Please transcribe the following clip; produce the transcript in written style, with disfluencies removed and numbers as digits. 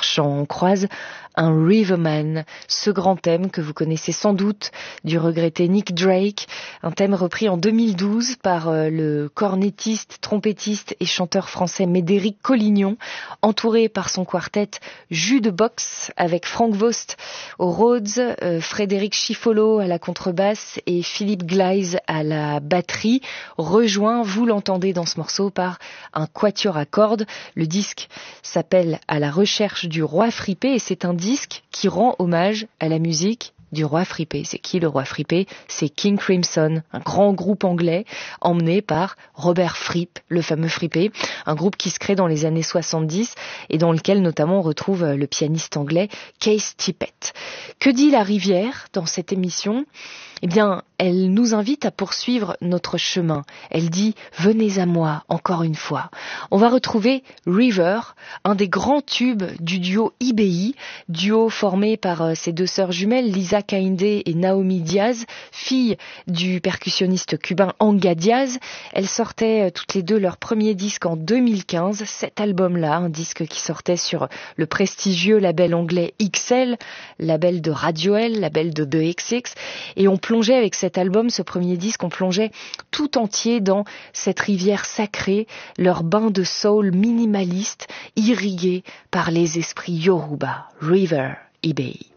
chant. On croise un Riverman, ce grand thème que vous connaissez sans doute du regretté Nick Drake, un thème repris en 2012 par le cornettiste, trompettiste et chanteur français Médéric Collignon, entouré par son quartet Jukebox avec Frank Vost au Rhodes, Frédéric Chiffolo à la contrebasse et Philippe Gleise à la batterie, rejoint, vous l'entendez dans ce morceau, par un quatuor à cordes. Le disque s'appelle À la recherche du roi fripé et c'est un disque qui rend hommage à la musique du roi fripé. C'est qui le roi fripé? C'est King Crimson, un grand groupe anglais emmené par Robert Fripp, le fameux fripé, un groupe qui se crée dans les années 70 et dans lequel notamment on retrouve le pianiste anglais Keith Tippett. Que dit la rivière dans cette émission? Eh bien, elle nous invite à poursuivre notre chemin. Elle dit « Venez à moi, encore une fois ». On va retrouver River, un des grands tubes du duo IBI, duo formé par ses deux sœurs jumelles, Lisa Kainde et Naomi Diaz, filles du percussionniste cubain Anga Diaz. Elles sortaient toutes les deux leur premier disque en 2015, cet album-là, un disque qui sortait sur le prestigieux label anglais XL, label de Radiohead, label de The XX, et on plongeait avec cet album, ce premier disque, on plongeait tout entier dans cette rivière sacrée, leur bain de soul minimaliste, irrigué par les esprits Yoruba. River, IBI.